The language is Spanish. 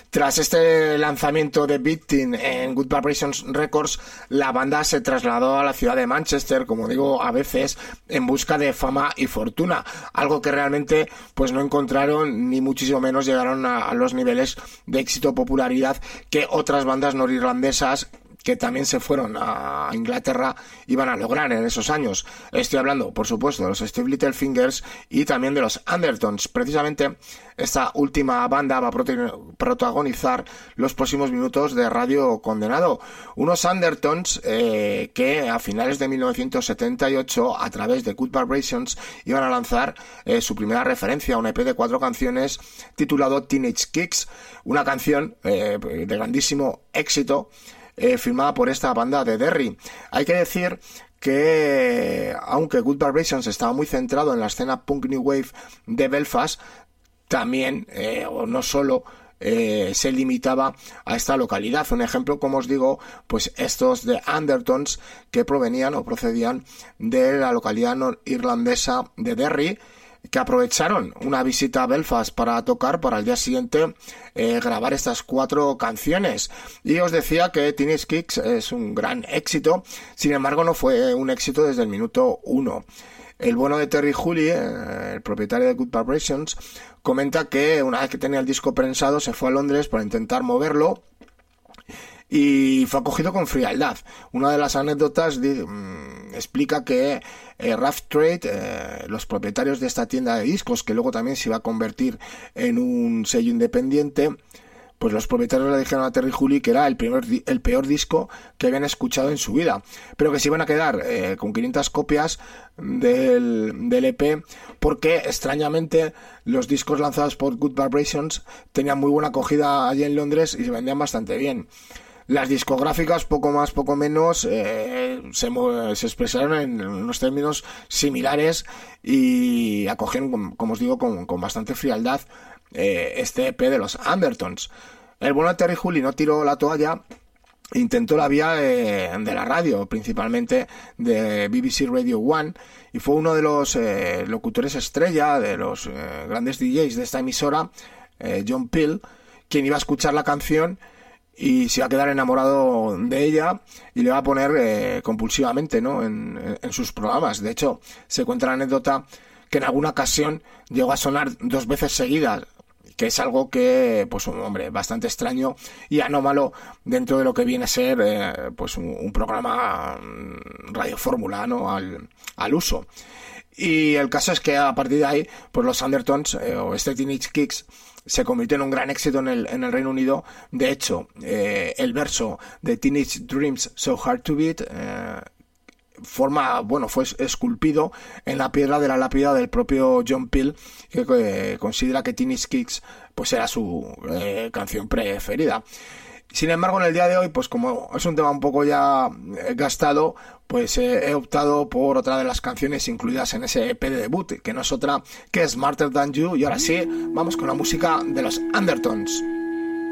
Tras este lanzamiento de Beating en Good Vibrations Records, la banda se trasladó a la ciudad de Manchester, como digo, a veces en busca de fama y fortuna, algo que realmente pues no encontraron, ni muchísimo menos llegaron a los niveles de éxito o popularidad que otras bandas norirlandesas que también se fueron a Inglaterra iban a lograr en esos años. Estoy hablando, por supuesto, de los Steve Littlefingers y también de los Undertones. Precisamente esta última banda va a protagonizar los próximos minutos de Radio Condenado. Unos Undertones que a finales de 1978, a través de Good Vibrations, iban a lanzar su primera referencia, un EP de 4 canciones titulado Teenage Kicks, una canción de grandísimo éxito, firmada por esta banda de Derry. Hay que decir que, aunque Good Vibrations estaba muy centrado en la escena punk new wave de Belfast, también, o no solo, se limitaba a esta localidad. Un ejemplo, como os digo, pues estos de Undertones, que provenían o procedían de la localidad irlandesa de Derry, que aprovecharon una visita a Belfast para tocar, para el día siguiente grabar estas 4 canciones. Y os decía que Teenage Kicks es un gran éxito, sin embargo no fue un éxito desde el minuto 1. El bueno de Terry Hooley, el propietario de Good Vibrations, comenta que una vez que tenía el disco prensado se fue a Londres para intentar moverlo y fue acogido con frialdad. Una de las anécdotas explica que Rough Trade, los propietarios de esta tienda de discos, que luego también se iba a convertir en un sello independiente, pues los propietarios le dijeron a Terry Hooley que era el peor disco que habían escuchado en su vida, pero que se iban a quedar con 500 copias del EP, porque extrañamente los discos lanzados por Good Vibrations tenían muy buena acogida allí en Londres y se vendían bastante bien. Las discográficas, poco más, poco menos, se expresaron en unos términos similares y acogieron, como os digo, con bastante frialdad este EP de los Undertones. El bueno de Terry Hooley no tiró la toalla, intentó la vía de la radio, principalmente de BBC Radio 1, y fue uno de los locutores estrella, de los grandes DJs de esta emisora, John Peel, quien iba a escuchar la canción y se iba a quedar enamorado de ella y le va a poner compulsivamente, ¿no?, en sus programas. De hecho, se cuenta la anécdota que en alguna ocasión llegó a sonar 2 veces seguidas, que es algo que, pues, hombre, bastante extraño y anómalo dentro de lo que viene a ser pues un programa Radio Fórmula, ¿no?, al uso. Y el caso es que a partir de ahí, pues los Undertones o este Teenage Kicks se convirtió en un gran éxito en el Reino Unido. De hecho, el verso de Teenage Dreams So Hard to Beat fue esculpido en la piedra de la lápida del propio John Peel, que considera que Teenage Kicks pues era su canción preferida. Sin embargo, en el día de hoy, pues como es un tema un poco ya gastado, pues he optado por otra de las canciones incluidas en ese EP de debut, que no es otra que Smarter Than You. Y ahora sí, vamos con la música de los Undertones.